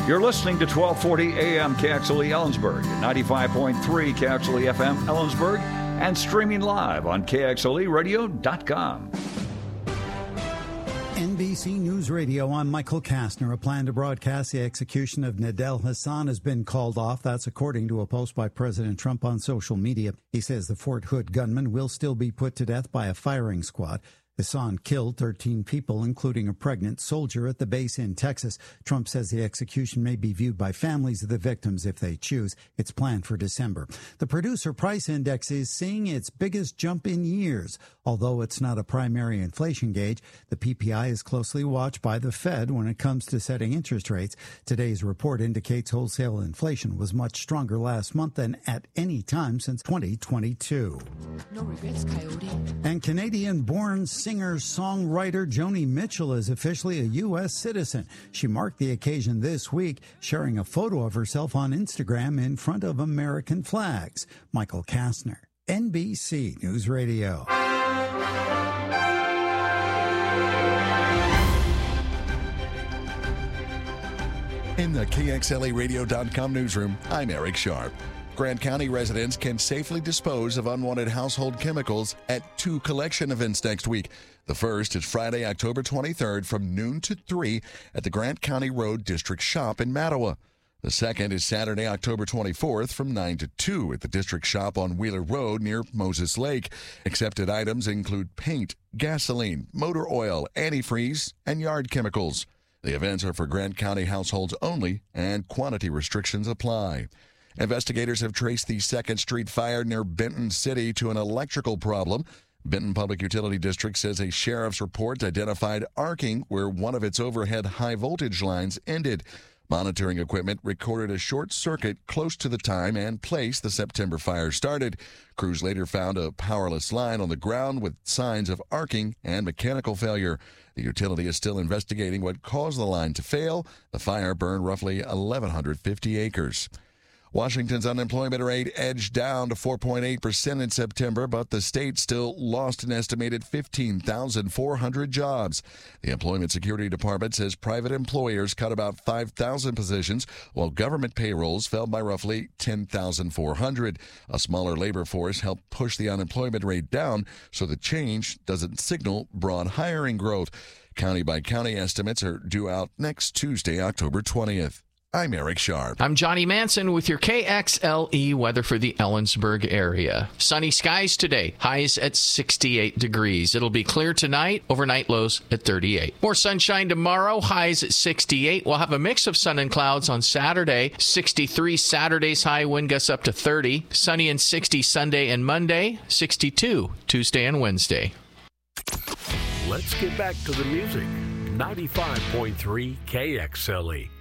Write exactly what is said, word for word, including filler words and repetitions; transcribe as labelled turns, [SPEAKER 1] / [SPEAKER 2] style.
[SPEAKER 1] You're listening to twelve forty A M K X L E Ellensburg, ninety-five point three K X L E F M Ellensburg, and streaming live on K X L E radio dot com.
[SPEAKER 2] N B C News Radio, I'm Michael Kastner. A plan to broadcast the execution of Nadel Hassan has been called off. That's according to a post by President Trump on social media. He says the Fort Hood gunman will still be put to death by a firing squad. Hassan killed thirteen people, including a pregnant soldier at the base in Texas. Trump says the execution may be viewed by families of the victims if they choose. It's planned for December. The Producer Price Index is seeing its biggest jump in years. Although it's not a primary inflation gauge, the P P I is closely watched by the Fed when it comes to setting interest rates. Today's report indicates wholesale inflation was much stronger last month than at any time since twenty twenty-two.
[SPEAKER 3] No regrets, Coyote.
[SPEAKER 2] And Canadian-born singer-songwriter Joni Mitchell is officially a U S citizen. She marked the occasion this week, sharing a photo of herself on Instagram in front of American flags. Michael Kastner, N B C News Radio.
[SPEAKER 4] In the K X L E radio dot com newsroom, I'm Eric Sharp. Grant County residents can safely dispose of unwanted household chemicals at two collection events next week. The first is Friday, October twenty-third from noon to three at the Grant County Road District Shop in Mattawa. The second is Saturday, October twenty-fourth from nine to two at the District Shop on Wheeler Road near Moses Lake. Accepted items include paint, gasoline, motor oil, antifreeze, and yard chemicals. The events are for Grant County households only, and quantity restrictions apply. Investigators have traced the second Street fire near Benton City to an electrical problem. Benton Public Utility District says a sheriff's report identified arcing where one of its overhead high-voltage lines ended. Monitoring equipment recorded a short circuit close to the time and place the September fire started. Crews later found a powerless line on the ground with signs of arcing and mechanical failure. The utility is still investigating what caused the line to fail. The fire burned roughly eleven fifty acres. Washington's unemployment rate edged down to four point eight percent in September, but the state still lost an estimated fifteen thousand four hundred jobs. The Employment Security Department says private employers cut about five thousand positions, while government payrolls fell by roughly ten thousand four hundred. A smaller labor force helped push the unemployment rate down, so the change doesn't signal broad hiring growth. County-by-county estimates are due out next Tuesday, October twentieth. I'm Eric Sharp.
[SPEAKER 5] I'm Johnny Manson with your K X L E weather for the Ellensburg area. Sunny skies today, highs at sixty-eight degrees. It'll be clear tonight, overnight lows at thirty-eight. More sunshine tomorrow, highs at sixty-eight. We'll have a mix of sun and clouds on Saturday. sixty-three Saturday's high, wind gusts up to thirty. Sunny and sixty Sunday and Monday, sixty-two Tuesday and Wednesday.
[SPEAKER 6] Let's get back to the music. ninety-five point three K X L E.